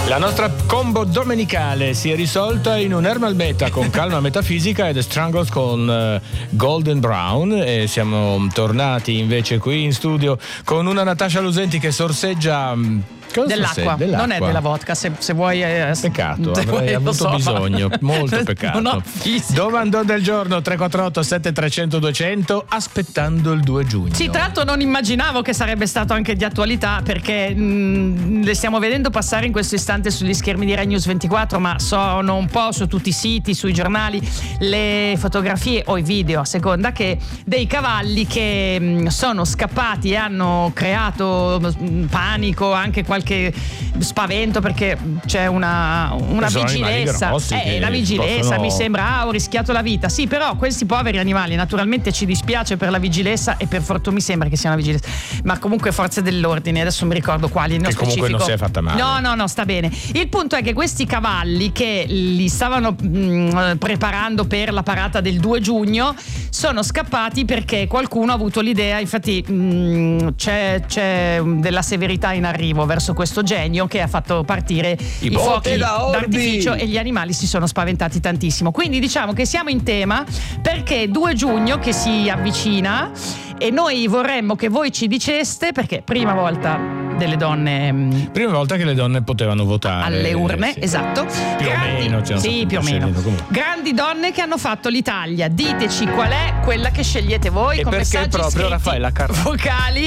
La nostra combo domenicale si è risolta in un Ermal Beta con Calma Metafisica ed Strangled con Golden Brown, e siamo tornati invece qui in studio con una Natascia Lusenti che sorseggia dell'acqua, non è della vodka, se vuoi. Peccato, avrei avuto bisogno, molto peccato. No, Domandone del giorno 348 7300 200, aspettando il 2 giugno. Sì, tra l'altro non immaginavo che sarebbe stato anche di attualità, perché le stiamo vedendo passare in questo istante sugli schermi di Rai News 24, ma sono un po' su tutti i siti, sui giornali, le fotografie o i video a seconda, che dei cavalli che sono scappati e hanno creato panico, anche qualche spavento, perché c'è una vigilessa. La vigilessa mi sembra ho rischiato la vita. Sì, però questi poveri animali, naturalmente ci dispiace per la vigilessa, e per fortuna mi sembra che sia una vigilessa, ma comunque forze dell'ordine, adesso mi ricordo quali, nello specifico. Comunque non si è fatta male. No, sta bene. Il punto è che questi cavalli che li stavano preparando per la parata del 2 giugno sono scappati perché qualcuno ha avuto l'idea, infatti c'è della severità in arrivo verso questo genio che ha fatto partire i fuochi d'artificio, e gli animali si sono spaventati tantissimo. Quindi diciamo che siamo in tema, perché 2 giugno che si avvicina, e noi vorremmo che voi ci diceste, perché prima volta che le donne potevano votare alle urne, sì. Esatto, più o meno. Grandi donne che hanno fatto l'Italia. Diteci qual è quella che scegliete voi, e con perché messaggi proprio Raffaella Carrà vocali